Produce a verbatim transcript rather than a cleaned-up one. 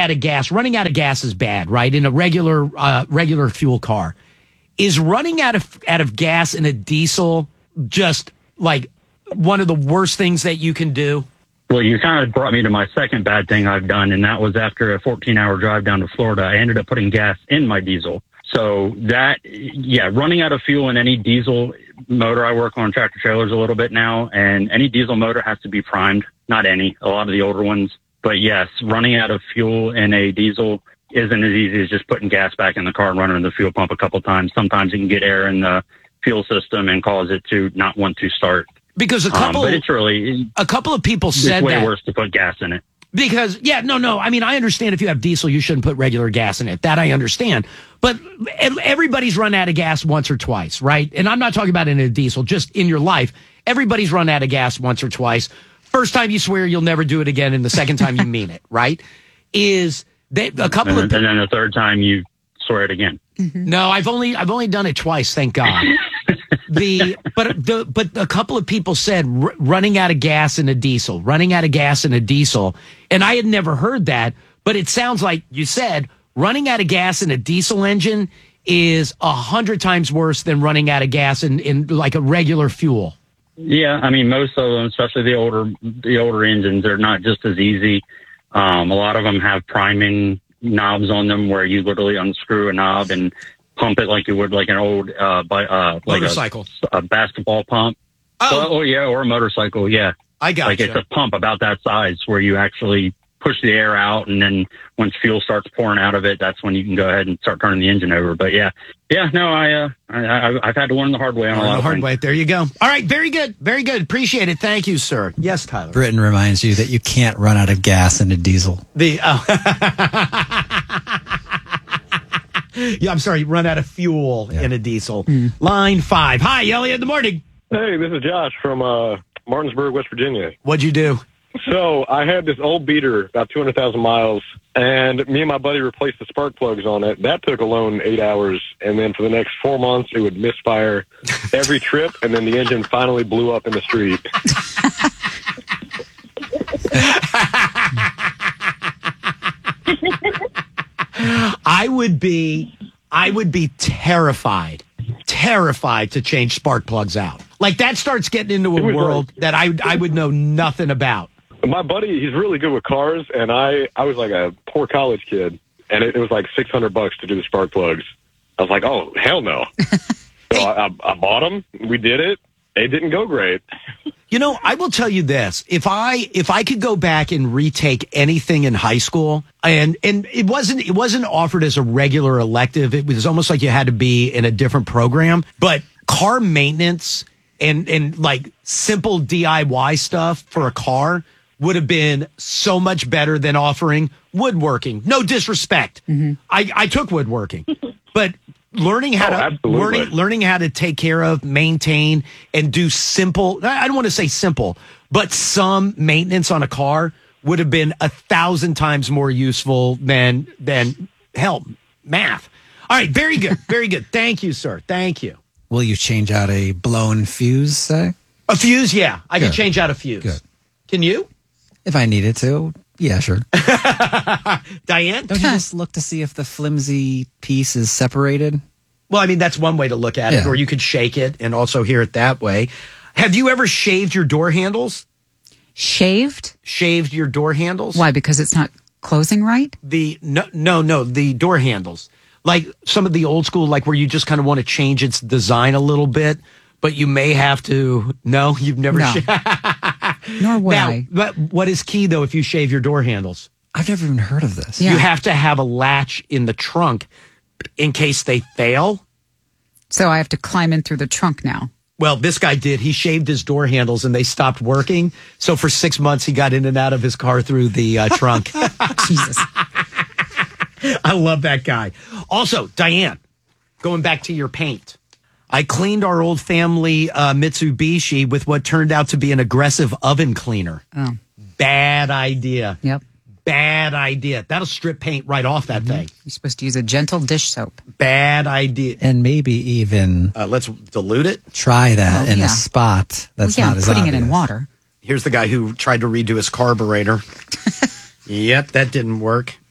out of gas. Running out of gas is bad, right? In a regular uh, regular fuel car. Is running out of out of gas in a diesel just like one of the worst things that you can do? Well, you kind of brought me to my second bad thing I've done, and that was after a fourteen-hour drive down to Florida. I ended up putting gas in my diesel. So that, yeah, running out of fuel in any diesel motor, I work on tractor trailers a little bit now, and any diesel motor has to be primed. Not any, a lot of the older ones. But yes, running out of fuel in a diesel isn't as easy as just putting gas back in the car and running the fuel pump a couple times. Sometimes you can get air in the fuel system and cause it to not want to start. Because a couple, um, but it's really a couple of people said it's way that. worse to put gas in it. Because, yeah, no, no. I mean, I understand if you have diesel, you shouldn't put regular gas in it. That I understand. But everybody's run out of gas once or twice, right? And I'm not talking about in a diesel, just in your life. Everybody's run out of gas once or twice. First time you swear you'll never do it again, and the second time you mean it, right? Is they, a couple and, of and then the third time you swear it again. Mm-hmm. No, I've only I've only done it twice, thank God. the but the but a couple of people said r- running out of gas in a diesel, running out of gas in a diesel, and I had never heard that. But it sounds like you said running out of gas in a diesel engine is a hundred times worse than running out of gas in, in like a regular fuel. Yeah, I mean most of them, especially the older the older engines, they're not just as easy. Um, a lot of them have priming knobs on them where you literally unscrew a knob and pump it like you would like an old uh, by, uh like motorcycle, a, a basketball pump. Oh. oh, yeah, or a motorcycle. Yeah, I got like you. It's a pump about that size where you actually push the air out, and then once fuel starts pouring out of it, that's when you can go ahead and start turning the engine over. But yeah, yeah, no, I, uh, I, I I've had to learn the hard way on a lot the of hard things. way. There you go. All right, very good, very good. Appreciate it. Thank you, sir. Yes, Tyler. Britain reminds you that you can't run out of gas in a diesel. The oh. yeah, I'm sorry, run out of fuel yeah. in a diesel. Mm. Line five. Hi, Elliot. In the morning. Hey, this is Josh from uh, Martinsburg, West Virginia. What'd you do? So I had this old beater, about two hundred thousand miles, and me and my buddy replaced the spark plugs on it. That took alone eight hours, and then for the next four months, it would misfire every trip, and then the engine finally blew up in the street. I would be, I would be terrified, terrified to change spark plugs out. Like that starts getting into a world like, that I I would know nothing about. My buddy, he's really good with cars, and I, I was like a poor college kid, and it, it was like six hundred bucks to do the spark plugs. I was like, oh, hell no. So I, I, I bought them. We did it. It didn't go great. You know, I will tell you this. If I if I could go back and retake anything in high school, and and it wasn't it wasn't offered as a regular elective. It was almost like you had to be in a different program. But car maintenance and and like simple D I Y stuff for a car would have been so much better than offering woodworking. No disrespect. Mm-hmm. I, I took woodworking, but learning how oh, to absolutely. learning learning how to take care of, maintain, and do simple. I don't want to say simple, but some maintenance on a car would have been a thousand times more useful than than hell math. All right, very good, very good. Thank you, sir. Thank you. Will you change out a blown fuse? Say a fuse? Yeah, I Good. can change out a fuse. Good. Can you? If I needed to, yeah, sure. Diane? Don't you just look to see if the flimsy piece is separated? Well, I mean, that's one way to look at it, Yeah. or you could shake it and also hear it that way. Have you ever shaved your door handles? Shaved? Shaved your door handles? Why? Because it's not closing right? The no, no, no, the door handles. Like some of the old school, like where you just kind of want to change its design a little bit, but you may have to. No, you've never. No. Sh- Nor would now, I. but what is key though? If you shave your door handles, I've never even heard of this. Yeah. you have to have a latch in the trunk in case they fail. So I have to climb in through the trunk now. Well, this guy did. He shaved his door handles and they stopped working. So for six months, he got in and out of his car through the uh, trunk. Jesus. I love that guy. Also, Diane, going back to your paint. I cleaned our old family uh, Mitsubishi with what turned out to be an aggressive oven cleaner. Oh. Bad idea. Yep. Bad idea. That'll strip paint right off that thing. You're supposed to use a gentle dish soap. Bad idea. And maybe even Uh, let's dilute it. try that Oh, in yeah. a spot that's well, yeah, not as putting obvious. it in water. Here's the guy who tried to redo his carburetor. Yep, that didn't work.